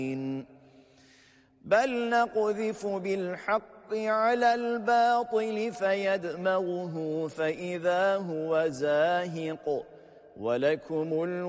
بل نقذف بالحق على الباطل فيدمغه فإذا هو زاهق ولكم